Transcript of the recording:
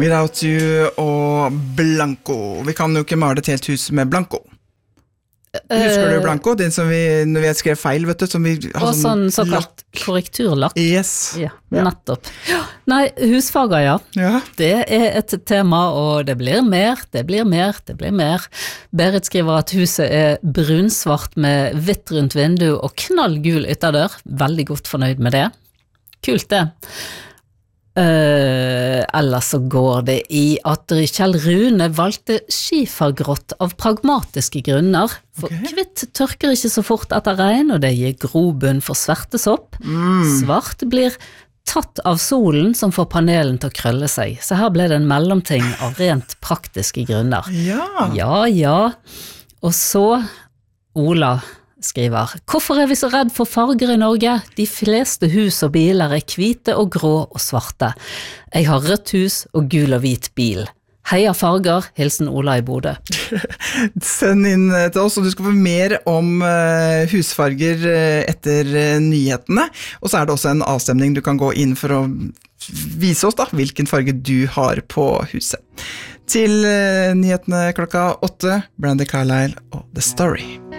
Without You og Blanco. Vi kan jo ikke male et helt hus med Blanco. Husker du Blanco? Den som når vi skrev feil, vet du, som vi har og sånn såkalt korrekturlakk. Yes. Ja, nettopp. Nei, husfarger, ja. Det et tema, og det blir mer. Berit skriver at huset brunsvart med hvitt rundt vindu og knallgul ytterdør. Veldig godt fornøyd med det. Kult det. Ellers så går det i at Kjell Rune valgte skifergrått av pragmatiske grunner, for hvitt tørker ikke så fort etter regn, og det gir grobunn for svertesopp. Svart blir tatt av solen som får panelen til å krølle seg, så her ble det en mellomting av rent praktiske grunner. Ja. Og så Ola skriver, hvorfor vi så redd for farger i Norge? De fleste hus og biler hvite og grå og svarte. Jeg har rødt hus og gul og hvit bil. Heia farger, hilsen Ola i Bodø. Send inn til oss, og du skal få mer om husfarger etter nyhetene. Og så det også en avstemning du kan gå inn for å vise oss da, hvilken farge du har på huset. Til nyhetene klokka 8, Brandy Carlisle og The Story.